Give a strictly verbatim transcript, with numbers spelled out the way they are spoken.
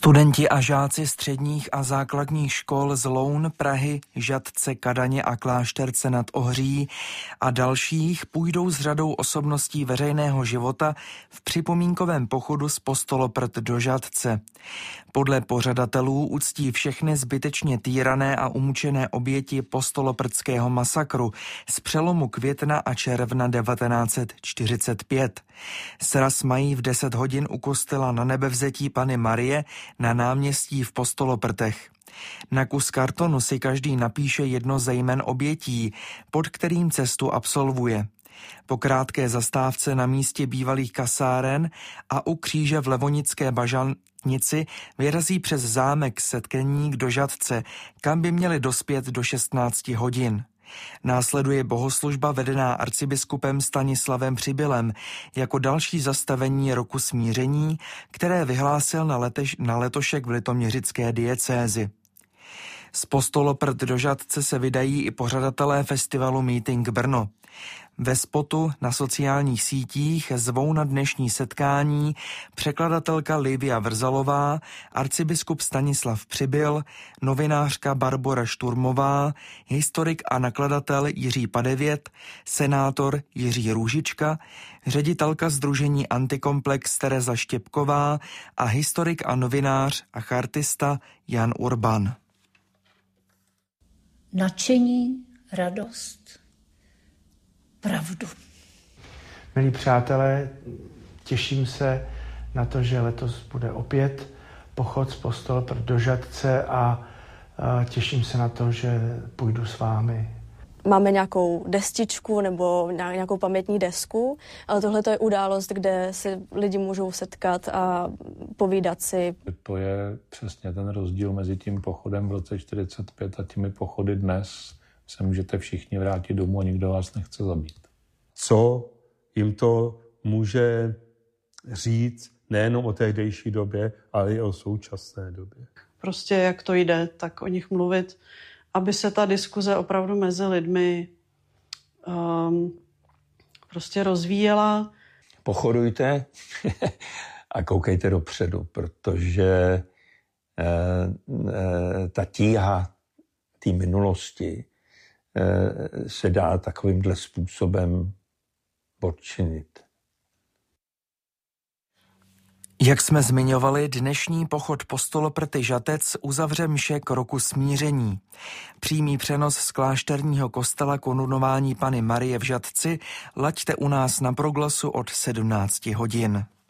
Studenti a žáci středních a základních škol z Loun, Prahy, Žatce, Kadaně a Klášterce nad Ohří a dalších půjdou s řadou osobností veřejného života v připomínkovém pochodu z Postoloprt do Žatce. Podle pořadatelů uctí všechny zbytečně týrané a umučené oběti postoloprtského masakru z přelomu května a června devatenáct set čtyřicet pět. Sraz mají v deset hodin u kostela Na Nebevzetí Panny Marie na náměstí v Postoloprtech. Na kus kartonu si každý napíše jedno ze jmen obětí, pod kterým cestu absolvuje. Po krátké zastávce na místě bývalých kasáren a u kříže v Levonické Bažantnici vyrazí přes zámek Setkeník do Žatce, kam by měli dospět do šestnácti hodin. Následuje bohoslužba vedená arcibiskupem Stanislavem Přibylem jako další zastavení roku smíření, které vyhlásil na, letež, na letošek v litoměřické diecézi. Z Postoloprt do Žatce se vydají i pořadatelé festivalu Meeting Brno. Ve spotu na sociálních sítích zvou na dnešní setkání překladatelka Livia Vrzalová, arcibiskup Stanislav Přibyl, novinářka Barbora Šturmová, historik a nakladatel Jiří Padevět, senátor Jiří Růžička, ředitelka sdružení Antikomplex Tereza Štěpková a historik a novinář a chartista Jan Urban. Nadšení, radost, pravdu. Milí přátelé, těším se na to, že letos bude opět pochod z Postoloprt do Žatce a těším se na to, že půjdu s vámi. Máme nějakou destičku nebo nějakou pamětní desku, ale tohle je událost, kde se lidi můžou setkat a povídat si. To je přesně ten rozdíl mezi tím pochodem v roce čtyřicet pět a těmi pochody dnes. Se můžete všichni vrátit domů a nikdo vás nechce zabít. Co jim to může říct nejenom o tehdejší době, ale i o současné době. Prostě jak to jde, tak o nich mluvit, aby se ta diskuze opravdu mezi lidmi um, prostě rozvíjela. Pochodujte a koukejte dopředu, protože eh, eh, ta tíha té minulosti eh, se dá takovýmhle způsobem odčinit. Jak jsme zmiňovali, dnešní pochod Postoloprty Žatec uzavře mše k roku smíření. Přímý přenos z klášterního kostela Korunování Panny Marie v Žatci laďte u nás na Proglasu od sedmnácti hodin.